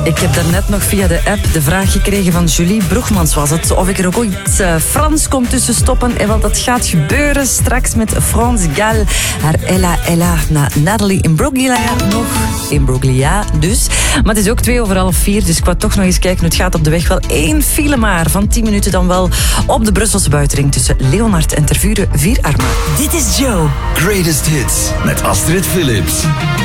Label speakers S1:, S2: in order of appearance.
S1: Ik heb daarnet nog via de app de vraag gekregen van Julie Broegmans was het. Of ik er ook ooit Frans kon tussen stoppen. En wel, dat gaat gebeuren straks met France Gall. Haar Ella na Nathalie Imbruglia nog. Imbruglia dus. Maar het is ook 4:02, dus ik wou toch nog eens kijken. Het gaat op de weg wel 1 file maar. Van 10 minuten dan wel op de Brusselse buitenring tussen Leonard en Tervuren 4 Armen. Dit is Joe.
S2: Greatest Hits met Astrid Philips.